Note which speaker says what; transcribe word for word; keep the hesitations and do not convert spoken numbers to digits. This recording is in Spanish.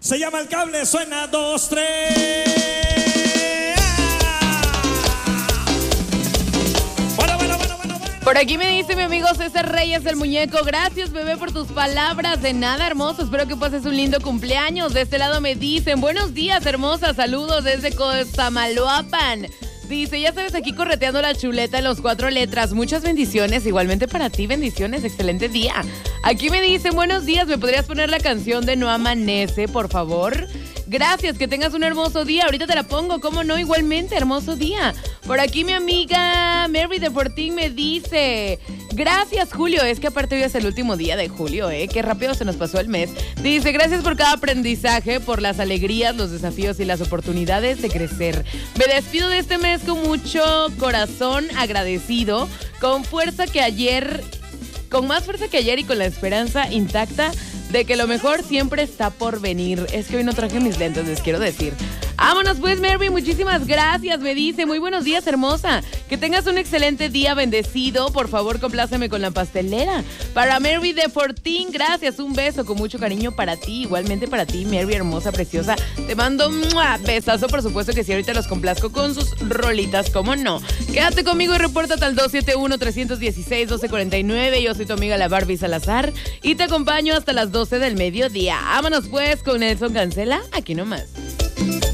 Speaker 1: Se llama El Cable, suena dos, tres. Bueno, bueno, bueno, bueno, bueno.
Speaker 2: Por aquí me dice mi amigo César Reyes, el muñeco. Gracias, bebé, por tus palabras. De nada, hermoso. Espero que pases un lindo cumpleaños. De este lado me dicen, buenos días, hermosa. Saludos desde Cosamaloapan. Dice, ya sabes, aquí correteando la chuleta en los cuatro letras. Muchas bendiciones, igualmente para ti, bendiciones, excelente día. Aquí me dicen, buenos días, ¿me podrías poner la canción de No Amanece, por favor? Gracias, que tengas un hermoso día. Ahorita te la pongo, ¿cómo no? Igualmente, hermoso día. Por aquí mi amiga Mary de Fortín me dice, gracias, Julio. Es que aparte hoy es el último día de julio, ¿eh? Qué rápido se nos pasó el mes. Dice, gracias por cada aprendizaje, por las alegrías, los desafíos y las oportunidades de crecer. Me despido de este mes con mucho corazón agradecido, con fuerza que ayer, con más fuerza que ayer y con la esperanza intacta de que lo mejor siempre está por venir. Es que hoy no traje mis lentes, les quiero decir. Vámonos pues, Mary, muchísimas gracias. Me dice, muy buenos días, hermosa. Que tengas un excelente día, bendecido. Por favor, compláceme con la pastelera. Para Mary de Fortín, gracias. Un beso con mucho cariño para ti. Igualmente para ti, Mary, hermosa, preciosa. Te mando un besazo, por supuesto que sí. Ahorita los complazco con sus rolitas, ¿cómo no? Quédate conmigo y repórtate al dos siete uno, tres uno seis, uno dos cuatro nueve. Yo soy tu amiga la Barbie Salazar y te acompaño hasta las doce del mediodía. Vámonos pues con Nelson Cancela, aquí nomás.